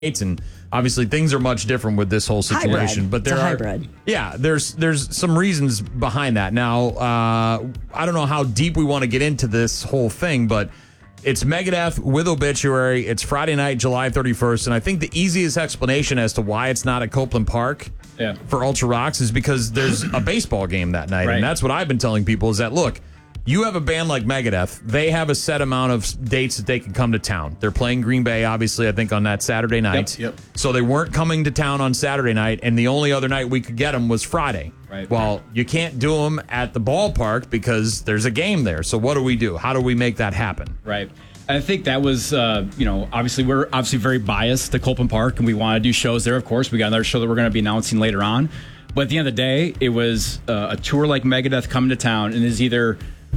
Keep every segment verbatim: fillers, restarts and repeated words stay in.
and obviously things are much different with this whole situation. Hybrid. But there It's a are, hybrid. yeah, there's there's some reasons behind that. Now, uh, I don't know how deep we want to get into this whole thing, but it's Megadeth with Obituary. It's Friday night, July thirty-first, and I think the easiest explanation as to why it's not at Copeland Park yeah. for Ultra Rocks is because there's a baseball game that night, right. and that's what I've been telling people is that, look, you have a band like Megadeth. They have a set amount of dates that they can come to town. They're playing Green Bay, obviously, I think, on that Saturday night. Yep, yep. So they weren't coming to town on Saturday night, and the only other night we could get them was Friday. Right. Well, you can't do them at the ballpark because there's a game there. So what do we do? How do we make that happen? Right. I think that was, uh, you know, obviously we're obviously very biased to Copeland Park, and we want to do shows there, of course. We got another show that we're going to be announcing later on. But at the end of the day, it was uh, a tour like Megadeth coming to town, and is either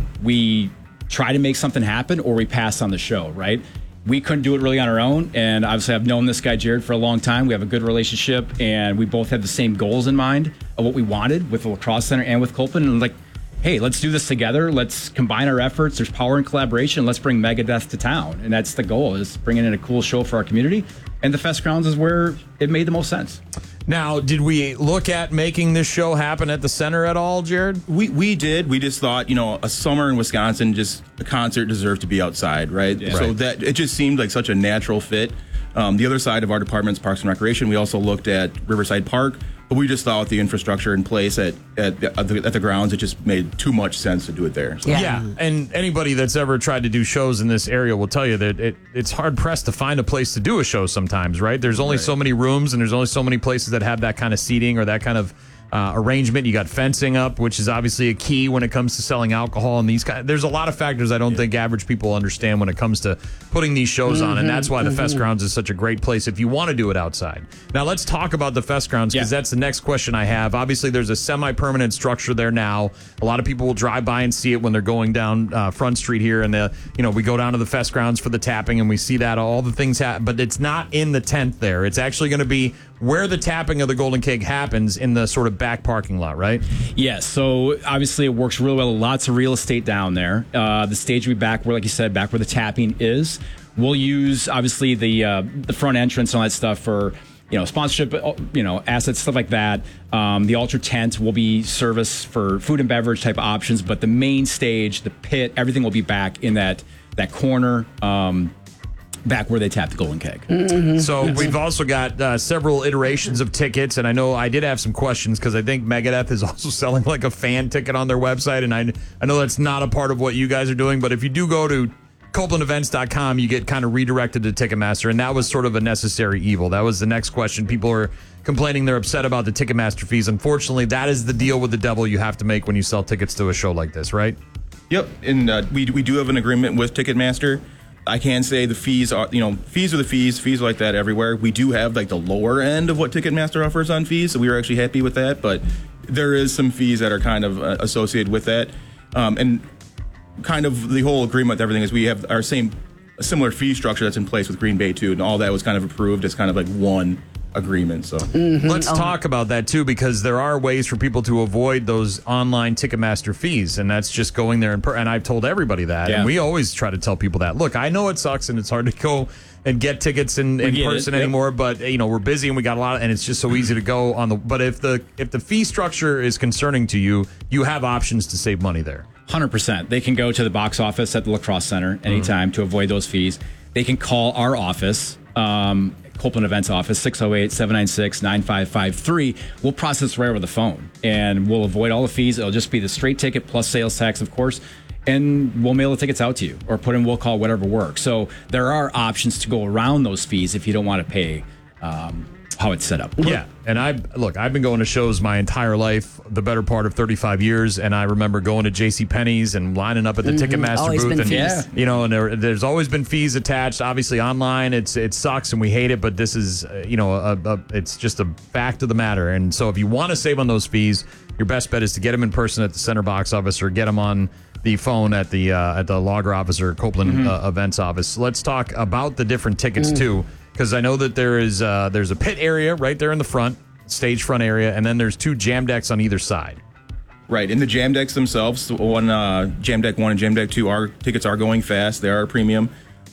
we try to make something happen or we pass on the show, right? We couldn't do it really on our own, and obviously I've known this guy, Jared, for a long time. We have a good relationship, and we both had the same goals in mind of what we wanted with the Lacrosse Center and with Copeland, and like, hey, let's do this together. Let's combine our efforts. There's power in collaboration. Let's bring Megadeth to town. And that's the goal, is bringing in a cool show for our community. And the Fest Grounds is where it made the most sense. Now, did we look at making this show happen at the center at all, Jared? We we did. We just thought, you know, a summer in Wisconsin, just a concert deserved to be outside, right? Yeah. So Right. that it just seemed like such a natural fit. Um, the other side of our department's Parks and Recreation, we also looked at Riverside Park, but we just thought with the infrastructure in place at at the, at the, at the grounds, it just made too much sense to do it there. So. Yeah. Yeah, and anybody that's ever tried to do shows in this area will tell you that it, it's hard pressed to find a place to do a show sometimes, right? There's only Right. so many rooms, and there's only so many places that have that kind of seating or that kind of uh, arrangement. You got fencing up, which is obviously a key when it comes to selling alcohol and these kind. There's a lot of factors I don't yeah. think average people understand when it comes to putting these shows mm-hmm, on, and that's why the mm-hmm. Fest Grounds is such a great place if you want to do it outside. Now let's talk about the Fest Grounds, because yeah. that's the next question I have. Obviously, there's a semi-permanent structure there now. A lot of people will drive by and see it when they're going down uh, Front Street here, and the you know we go down to the Fest Grounds for the tapping, and we see that all the things happen. But it's not in the tent there. It's actually going to be where the tapping of the Golden Keg happens, in the sort of back parking lot, right? Yes. So obviously it works really well. Lots of real estate down there. Uh, the stage will be back where, like you said, back where the tapping is. We'll use obviously the uh, the front entrance and all that stuff for, you know, sponsorship, you know, assets, stuff like that. Um, the Ultra tent will be service for food and beverage type of options, but the main stage, the pit, everything will be back in that that corner. Um, back where they tap the Golden Keg. Mm-hmm. So yes. we've also got uh, several iterations of tickets, and I know I did have some questions because I think Megadeth is also selling like a fan ticket on their website, and I, I know that's not a part of what you guys are doing, but if you do go to Copeland Events dot com, you get kind of redirected to Ticketmaster, and that was sort of a necessary evil. That was the next question. People are complaining they're upset about the Ticketmaster fees. Unfortunately, that is the deal with the devil you have to make when you sell tickets to a show like this, right? Yep, and uh, we we do have an agreement with Ticketmaster. I can say the fees are, you know, fees are the fees. Fees are like that everywhere. We do have like the lower end of what Ticketmaster offers on fees, so we were actually happy with that. But there is some fees that are kind of uh, associated with that, um, and kind of the whole agreement with everything is we have our same a similar fee structure that's in place with Green Bay too, and all that was kind of approved as kind of like one agreement. So mm-hmm. let's oh. talk about that too, because there are ways for people to avoid those online Ticketmaster fees, and that's just going there in per- and I've told everybody that, yeah. and we always try to tell people that. Look, I know it sucks and it's hard to go and get tickets in, in person it, yep. anymore, but you know we're busy and we got a lot of, and it's just so easy to go on the. But if the if the fee structure is concerning to you, you have options to save money there. one hundred percent. They can go to the box office at the Lacrosse Center anytime mm-hmm. to avoid those fees. They can call our office, um, Copeland Events office, six oh eight, seven nine six, nine five five three. We'll process right over the phone, and we'll avoid all the fees. It'll just be the straight ticket plus sales tax, of course, and we'll mail the tickets out to you or put in Will Call, whatever works. So there are options to go around those fees if you don't want to pay um, how it's set up. Yeah, and I look, I've been going to shows my entire life, the better part of thirty-five years, and I remember going to JCPenney's and lining up at the mm-hmm. Ticketmaster always booth, been and fees. Yeah. you know, and there, there's always been fees attached. Obviously, online, it's it sucks and we hate it, but this is uh, you know, a, a, it's just a fact of the matter. And so, if you want to save on those fees, your best bet is to get them in person at the center box office or get them on the phone at the uh, at the Logger office or Copeland mm-hmm. uh, Events office. Let's talk about the different tickets mm. too. Because I know that there is uh, there's a pit area right there in the front, stage front area, and then there's two jam decks on either side. right, in the jam decks themselves, one uh, jam deck one and jam deck two, our tickets are going fast. They are premium.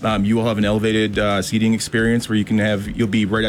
Um, you will have an elevated uh, seating experience where you can have you'll be right at